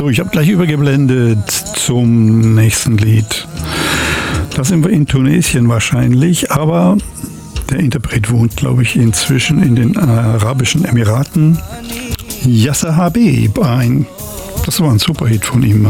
So, ich habe gleich übergeblendet zum nächsten Lied. Da sind wir in Tunesien wahrscheinlich, aber der Interpret wohnt, glaube ich, inzwischen in den Arabischen Emiraten. Yasser Habib, das war ein Superhit von ihm.